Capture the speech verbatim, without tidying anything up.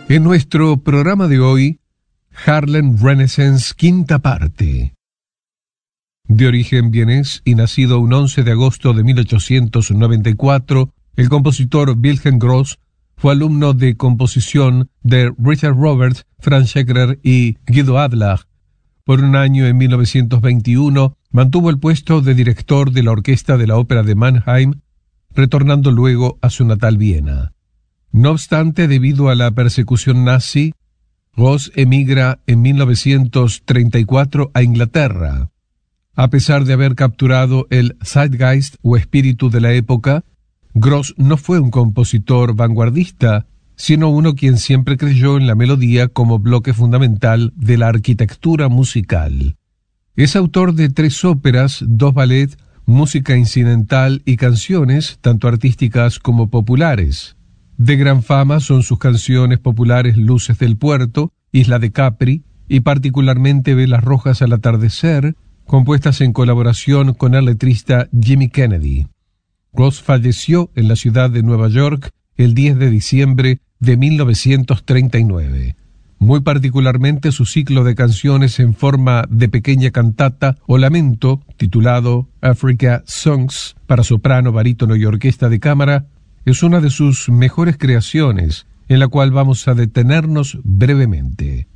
En nuestro programa de hoy, Harlem Renaissance, quinta parte. De origen vienés y nacido un once de agosto de mil ochocientos noventa y cuatro, el compositor Wilhelm Gross fue alumno de composición de Richard Roberts, Franz Schecter y Guido Adler. Por un año, en mil novecientos veintiuno, mantuvo el puesto de director de la orquesta de la Ópera de Mannheim, retornando luego a su natal Viena. No obstante, debido a la persecución nazi, Gross emigra en mil novecientos treinta y cuatro a Inglaterra. A pesar de haber capturado el Zeitgeist o espíritu de la época, Gross no fue un compositor vanguardista, sino uno quien siempre creyó en la melodía como bloque fundamental de la arquitectura musical. Es autor de tres óperas, dos ballets, música incidental y canciones, tanto artísticas como populares. De gran fama son sus canciones populares Luces del Puerto, Isla de Capri y particularmente Velas Rojas al Atardecer, compuestas en colaboración con el letrista Jimmy Kennedy. Gross falleció en la ciudad de Nueva York el diez de diciembre de mil novecientos treinta y nueve. Muy particularmente su ciclo de canciones en forma de pequeña cantata o lamento, titulado Africa Songs, para soprano, barítono y orquesta de cámara, es una de sus mejores creaciones, en la cual vamos a detenernos brevemente.